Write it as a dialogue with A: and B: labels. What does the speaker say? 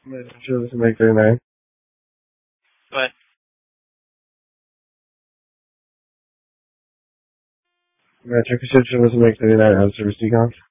A: Shows make 39.
B: What?
A: Check your shit shows make 39 out of service decon.